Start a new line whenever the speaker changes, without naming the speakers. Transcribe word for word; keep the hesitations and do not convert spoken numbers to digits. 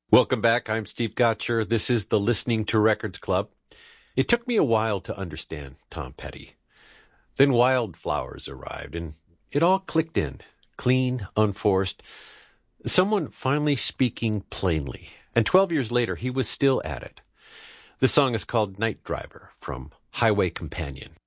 Welcome back. I'm Steve Gotcher. This is the Listening to Records Club. It took me a while to understand Tom Petty. Then Wildflowers arrived, and it all clicked in, clean, unforced. Someone finally speaking plainly. And twelve years later, he was still at it. The song is called Night Driver from Highway Companion.